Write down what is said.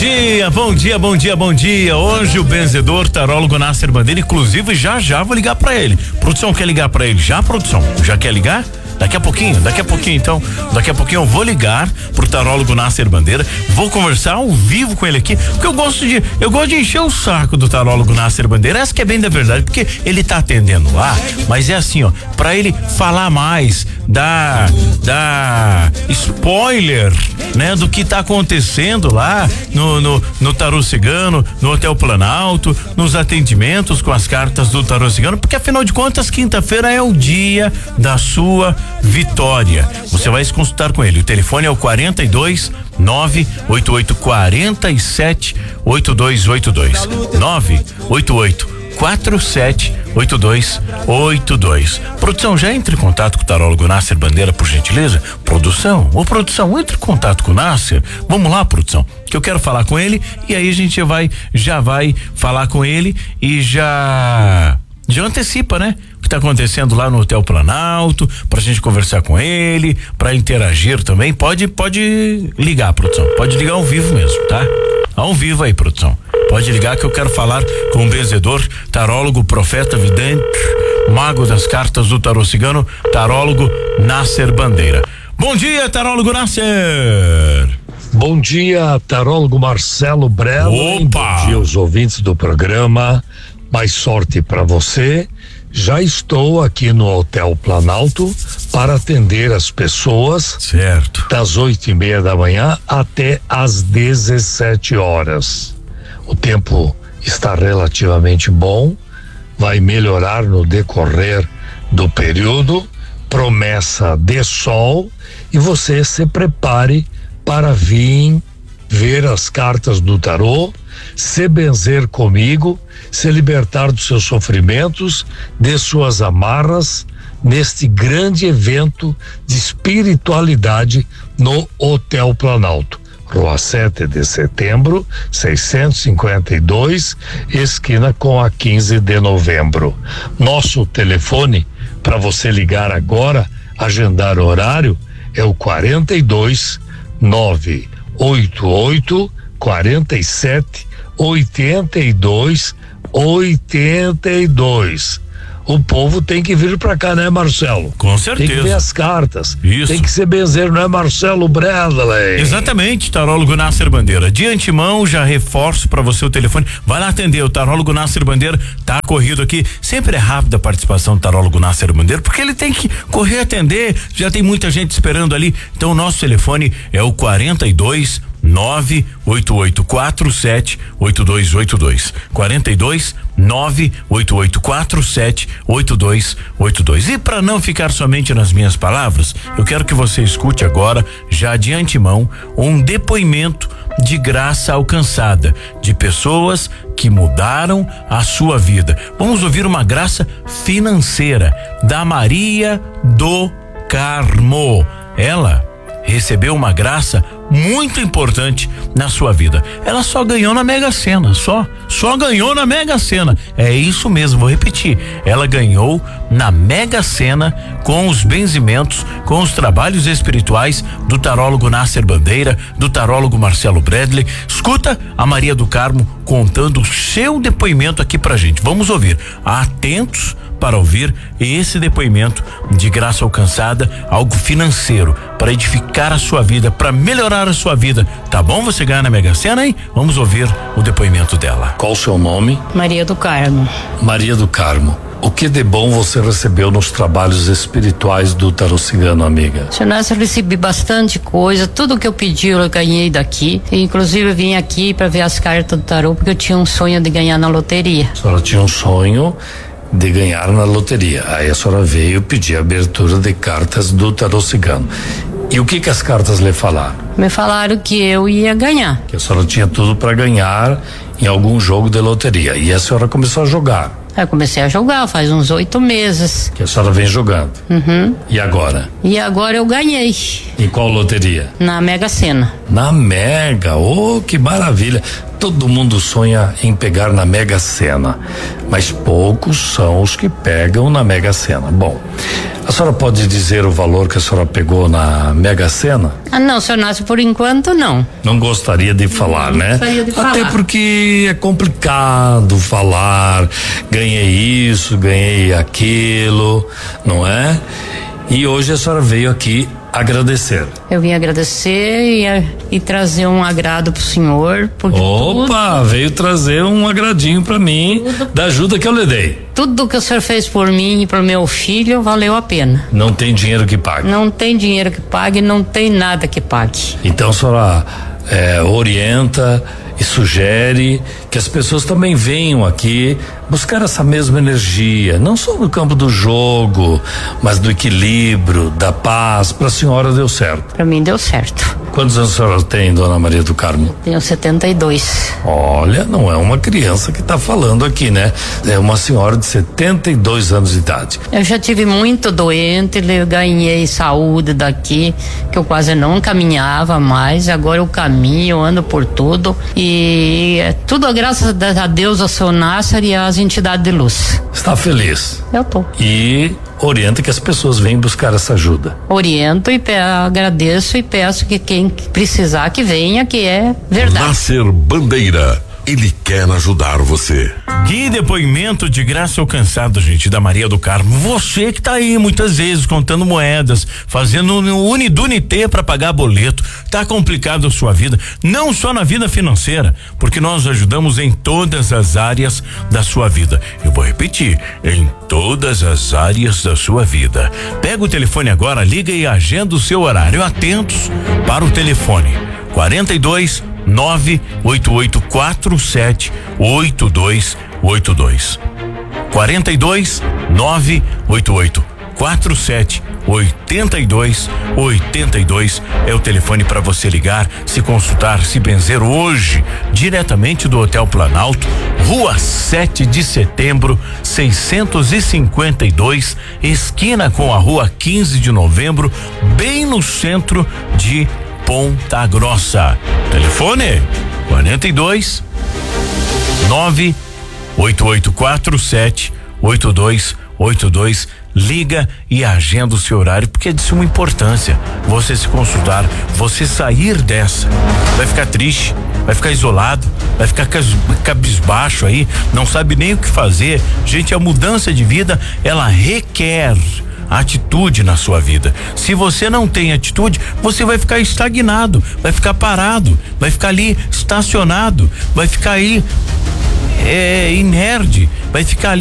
Bom dia. Hoje o benzedor tarólogo Nasser Bandeira, inclusive já vou ligar pra ele. Produção, quer ligar pra ele já, produção? Já quer ligar? Daqui a pouquinho, então, daqui a pouquinho eu vou ligar pro tarólogo Nasser Bandeira, vou conversar ao vivo com ele aqui, porque eu gosto de encher o saco do tarólogo Nasser Bandeira, essa que é bem da verdade, porque ele tá atendendo lá, mas é assim, ó, pra ele falar mais da spoiler, né, do que tá acontecendo lá no Tarô Cigano, no Hotel Planalto, nos atendimentos com as cartas do Tarô Cigano, porque afinal de contas, quinta-feira é o dia da sua vitória. Você vai se consultar com ele. O telefone é o 42 988 47 8282 988 47 8282. Produção, já entre em contato com o tarólogo Nasser Bandeira, por gentileza? Produção, entre em contato com o Nasser. Vamos lá, produção, que eu quero falar com ele e aí a gente já vai falar com ele e já antecipa, né? O que tá acontecendo lá no Hotel Planalto, pra gente conversar com ele, pra interagir também. Pode ligar, produção. Pode ligar ao vivo mesmo, tá? Ao vivo aí, produção. Pode ligar que eu quero falar com o benzedor, tarólogo, profeta, vidente, mago das cartas do Tarô Cigano, tarólogo Nasser Bandeira. Bom dia, tarólogo Nasser. Bom dia, tarólogo Marcelo Bredley. Bom dia, os ouvintes do programa. Mais sorte para você. Já estou aqui no Hotel Planalto para atender as pessoas. Certo. Das 8:30 da manhã até às 17 horas. O tempo está relativamente bom, vai melhorar no decorrer do período, promessa de sol, e você se prepare para vir ver as cartas do tarô, se benzer comigo, se libertar dos seus sofrimentos, de suas amarras, neste grande evento de espiritualidade no Hotel Planalto. Rua 7 de Setembro, 652, esquina com a 15 de novembro. Nosso telefone para você ligar agora, agendar horário, é o 42 988 47 82 82. O povo tem que vir pra cá, né, Marcelo? Com certeza. Tem que ver as cartas. Isso. Tem que ser benzer, não é, Marcelo Bredley? Exatamente, tarólogo Nasser Bandeira. De antemão, já reforço pra você o telefone. Vai lá atender, o tarólogo Nasser Bandeira tá corrido aqui. Sempre é rápida a participação do tarólogo Nasser Bandeira, porque ele tem que correr atender. Já tem muita gente esperando ali. Então, o nosso telefone é o 42 98847 8282. 42 98847 8282. E para não ficar somente nas minhas palavras, eu quero que você escute agora, já de antemão, um depoimento de graça alcançada de pessoas que mudaram a sua vida. Vamos ouvir uma graça financeira da Maria do Carmo. Ela recebeu uma graça muito importante na sua vida. Ela só ganhou na Mega Sena, só ganhou na Mega Sena. É isso mesmo, vou repetir. Ela ganhou na Mega Sena com os benzimentos, com os trabalhos espirituais do tarólogo Nasser Bandeira, do tarólogo Marcelo Bredley. Escuta a Maria do Carmo contando o seu depoimento aqui pra gente. Vamos ouvir. Atentos para ouvir esse depoimento de graça alcançada, algo financeiro, para edificar a sua vida, para melhorar a sua vida. Tá bom você ganhar na Mega Sena, hein? Vamos ouvir o depoimento dela. Qual o seu nome? Maria do Carmo. Maria do Carmo. O que de bom você recebeu nos trabalhos espirituais do Tarô Cigano, amiga? Senhor Nasser, eu recebi bastante coisa, tudo que eu pedi eu ganhei daqui. E, inclusive eu vim aqui para ver as cartas do tarô, porque eu tinha um sonho de ganhar na loteria. A senhora tinha um sonho de ganhar na loteria. Aí a senhora veio pedir a abertura de cartas do Tarô Cigano. E o que as cartas lhe falaram? Me falaram que eu ia ganhar. Que a senhora tinha tudo para ganhar em algum jogo de loteria. E a senhora começou a jogar. Eu comecei a jogar faz uns 8 meses. Que a senhora vem jogando. Uhum. E agora? E agora eu ganhei. Em qual loteria? Na Mega Sena. Na Mega, oh, que maravilha. Todo mundo sonha em pegar na Mega Sena, mas poucos são os que pegam na Mega Sena. Bom, a senhora pode dizer o valor que a senhora pegou na Mega Sena? Ah, não, seu Inácio, por enquanto não. Não gostaria de falar, né? Gostaria de falar. Até porque é complicado falar, ganhei isso, ganhei aquilo, não é? E hoje a senhora veio aqui agradecer. Eu vim agradecer e trazer um agrado pro senhor, porque veio trazer um agradinho pra mim da ajuda que eu lhe dei. Tudo que o senhor fez por mim e pro meu filho valeu a pena. Não tem dinheiro que pague. Não tem dinheiro que pague, não tem nada que pague. Então a senhora orienta e sugere que as pessoas também venham aqui buscar essa mesma energia, não só no campo do jogo, mas do equilíbrio, da paz. Para a senhora deu certo. Para mim deu certo. Quantos anos a senhora tem, dona Maria do Carmo? Tenho 72. Olha, não é uma criança que tá falando aqui, né? É uma senhora de 72 anos de idade. Eu já tive muito doente, eu ganhei saúde daqui, que eu quase não caminhava mais, agora eu caminho, eu ando por tudo e é tudo graças a Deus, ao seu Nasser e às entidades de luz. Está feliz? Eu tô. E orienta que as pessoas venham buscar essa ajuda. Oriento e agradeço e peço que quem precisar que venha, que é verdade. Nasser Bandeira, ele quer ajudar você. Que depoimento de graça alcançado, gente, da Maria do Carmo. Você que tá aí muitas vezes contando moedas, fazendo um unidunité para pagar boleto, tá complicado a sua vida, não só na vida financeira, porque nós ajudamos em todas as áreas da sua vida. Eu vou repetir, em todas as áreas da sua vida. Pega o telefone agora, liga e agenda o seu horário. Atentos para o telefone 42 98847 8282. 42 98847 8282 é o telefone para você ligar, se consultar, se benzer hoje, diretamente do Hotel Planalto, Rua 7 de Setembro, 652, esquina com a Rua 15 de Novembro, bem no centro de Ponta Grossa. Telefone 42 98847 8282. Liga e agenda o seu horário, porque é de suma importância você se consultar, você sair dessa. Vai ficar triste, vai ficar isolado, vai ficar cabisbaixo aí, não sabe nem o que fazer. Gente, a mudança de vida, ela requer atitude na sua vida. Se você não tem atitude, você vai ficar estagnado, vai ficar parado, vai ficar ali estacionado, vai ficar aí inerte, vai ficar ali